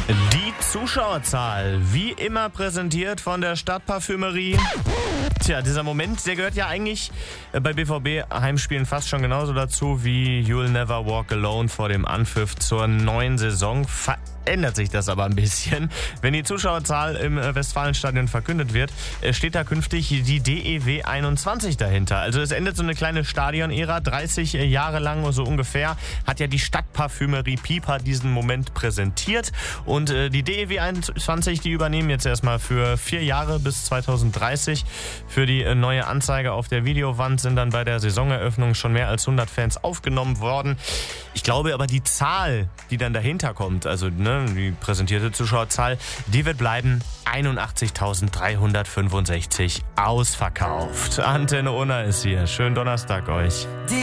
Die Zuschauerzahl, wie immer präsentiert von der Stadtparfümerie. Tja, dieser Moment, der gehört ja eigentlich bei BVB-Heimspielen fast schon genauso dazu wie You'll Never Walk Alone vor dem Anpfiff zur neuen Saison. Ändert sich das aber ein bisschen. Wenn die Zuschauerzahl im Westfalenstadion verkündet wird, steht da künftig die DEW 21 dahinter. Also es endet so eine kleine Stadion-Ära. 30 Jahre lang so ungefähr hat ja die Stadtparfümerie Pipa diesen Moment präsentiert. Und die DEW 21, die übernehmen jetzt erstmal für 4 Jahre bis 2030. Für die neue Anzeige auf der Videowand sind dann bei der Saisoneröffnung schon mehr als 100 Fans aufgenommen worden. Ich glaube aber, die Zahl, die dann dahinter kommt, also die präsentierte Zuschauerzahl, die wird bleiben 81.365 ausverkauft. Antenne Unna ist hier. Schönen Donnerstag euch.